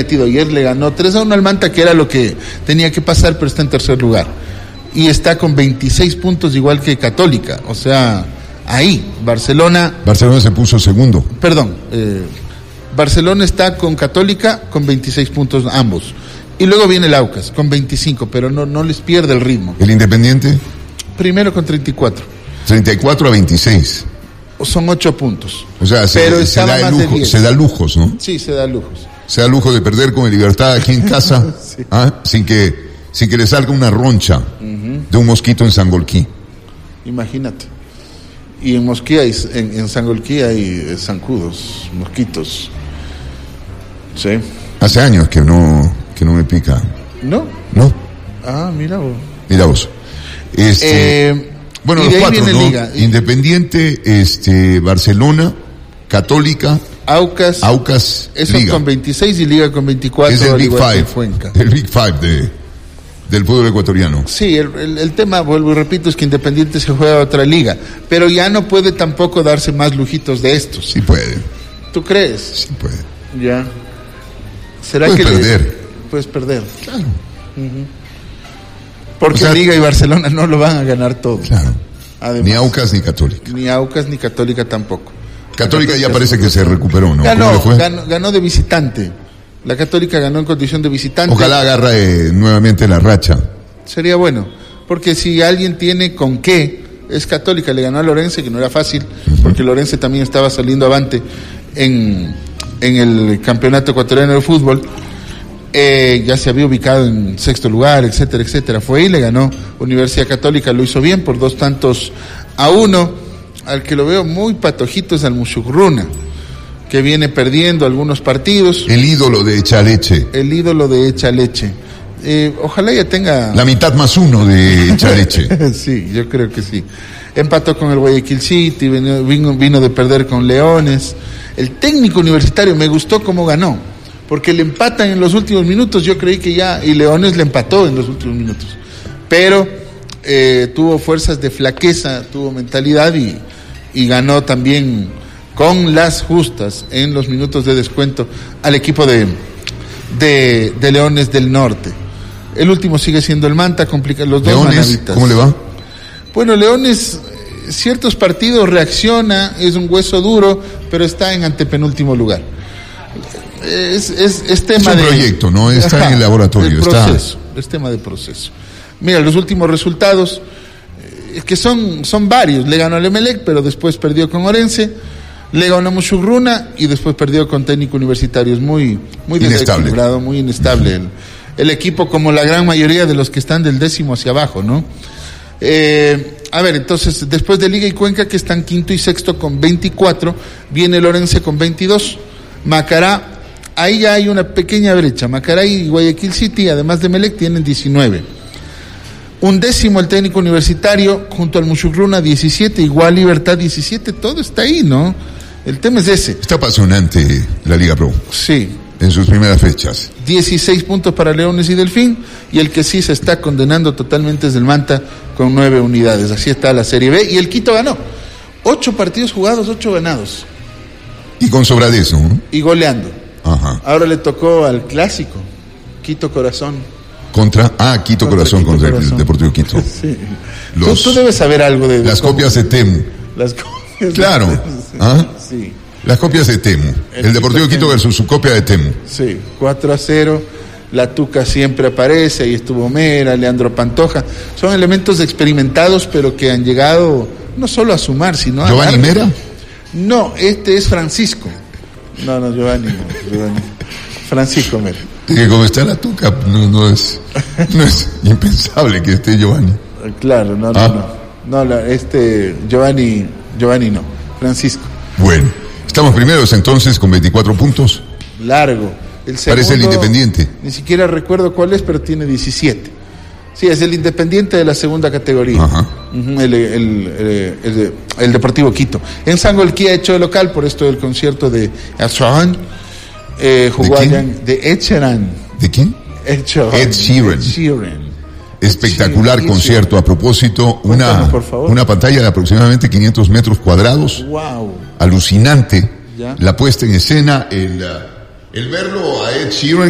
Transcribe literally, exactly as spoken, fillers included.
metido. Ayer le ganó tres a uno al Manta, que era lo que tenía que pasar, pero está en tercer lugar. Y está con veintiséis puntos, igual que Católica. O sea, ahí, Barcelona... Barcelona se puso segundo. Perdón, eh, Barcelona está con Católica con veintiséis puntos ambos. Y luego viene el Aucas con veinticinco, pero no, no les pierde el ritmo. ¿El Independiente? Primero con treinta y cuatro. treinta y cuatro a veintiséis. Son ocho puntos. O sea, se, pero se, da, el lujo, se da lujos, ¿no? Sí, se da lujos. Se da lujo de perder con Libertad aquí en casa, sí. ¿Ah? sin que sin que le salga una roncha uh-huh. de un mosquito en Sangolquí. Imagínate. Y en Mosquí hay, en, en Sangolquí hay zancudos, mosquitos. Sí. Hace años que no que no me pica. ¿No? No. Ah, mira vos. Mira vos. Este, eh, bueno, los cuatro, ¿no? Liga. Independiente, este, Barcelona, Católica, Aucas, Aucas, eso Liga. Con veintiséis y Liga con veinticuatro. Es el Big Five, el Big Five de, del fútbol ecuatoriano. Sí, el, el, el tema, vuelvo y repito, es que Independiente se juega a otra liga, pero ya no puede tampoco darse más lujitos de estos. Sí puede. ¿Tú crees? Sí puede. Ya. ¿Será puedes que perder? Le... Puedes perder. Claro. Uh-huh. Porque o sea, Liga y Barcelona no lo van a ganar todo. Claro. Además, ni Aucas ni Católica. Ni Aucas ni Católica tampoco. Católica, Católica ya parece que se recuperó, ¿no? Ganó, fue? ganó, ganó de visitante. La Católica ganó en condición de visitante. Ojalá agarre eh, nuevamente la racha. Sería bueno, porque si alguien tiene con qué, es Católica. Le ganó a Lorense, que no era fácil, uh-huh. porque Lorense también estaba saliendo avante en, en el campeonato ecuatoriano de fútbol. Eh, ya se había ubicado en sexto lugar, etcétera, etcétera. Fue y le ganó Universidad Católica, lo hizo bien por dos tantos a uno. Al que lo veo muy patojito es al Musugruna, que viene perdiendo algunos partidos. El ídolo de Echaleche. El ídolo de Echaleche. Eh, ojalá ya tenga... La mitad más uno de Echaleche. Sí, yo creo que sí. Empató con el Guayaquil City, vino, vino, vino de perder con Leones. El técnico universitario, me gustó cómo ganó, porque le empatan en los últimos minutos. Yo creí que ya, y Leones le empató en los últimos minutos. Pero eh, tuvo fuerzas de flaqueza, tuvo mentalidad y, y ganó también con las justas en los minutos de descuento al equipo de, de, de Leones del Norte. El último sigue siendo el Manta, complica los dos Leones, manavitas. ¿Cómo le va? Bueno, Leones, ciertos partidos reacciona, es un hueso duro, pero está en antepenúltimo lugar. Es, es, es tema es un de proyecto, ¿no? Está ajá, en el laboratorio. El proceso, está... es tema de proceso. Mira, los últimos resultados, eh, que son, son varios. Le ganó al Emelec, pero después perdió con Orense. Le ganó a Musugruna y después perdió con Técnico Universitario. Es muy, muy desequilibrado, muy inestable el, el equipo, como la gran mayoría de los que están del décimo hacia abajo, ¿no? Eh, a ver, entonces, después de Liga y Cuenca, que están quinto y sexto con veinticuatro, viene el Orense con veintidós, Macará, ahí ya hay una pequeña brecha. Macará y Guayaquil City, además de Melec, tienen diecinueve. Un décimo el Técnico Universitario, junto al Musugruna diecisiete, igual Libertad diecisiete, todo está ahí, ¿no? El tema es ese. Está apasionante la Liga Pro. Sí. En sus primeras fechas. dieciséis puntos para Leones y Delfín, y el que sí se está condenando totalmente es el Manta, con nueve unidades. Así está la Serie B, y el Quito ganó. Ocho partidos jugados, ocho ganados. Y con sobradez, ¿no? Y goleando. Ajá. Ahora le tocó al clásico, Quito Corazón. Contra, ah, Quito contra Corazón, Quito contra Corazón. El Deportivo Quito. Sí. Los, tú, tú debes saber algo de... de las cómo, copias de Temu. Las copias Claro. de ¿Ah? Sí. Las copias de Temu. El, el Deportivo Quito versus su copia de Temu. Sí, cuatro a cero. La Tuca siempre aparece, ahí estuvo Mera, Leandro Pantoja. Son elementos experimentados, pero que han llegado no solo a sumar, sino a... ¿Giovanni Mera? No, este es Francisco. No, no, Giovanni, no, Giovanni. Francisco Mera. Que como está la Tuca, no, no es no es impensable que esté Giovanni. Claro, no, no, ah. no. No, la, este, Giovanni, Giovanni no, Francisco. Bueno, estamos primeros entonces con veinticuatro puntos. Largo. El segundo, parece el Independiente. Ni siquiera recuerdo cuál es, pero tiene diecisiete. Sí, es el Independiente de la segunda categoría. Ajá. Uh-huh, el, el, el, el, el Deportivo Quito. En Sangolquí ha hecho de local, por esto del concierto de Azuan. Eh, jugó ¿De allá de Ed Sheeran. ¿De quién? Ed Sheeran. Ed Sheeran. Ed Sheeran. Espectacular Ed concierto. Sheeran. A propósito, una, una pantalla de aproximadamente quinientos metros cuadrados. Wow. Alucinante. ¿Ya? La puesta en escena, el, el verlo a Ed Sheeran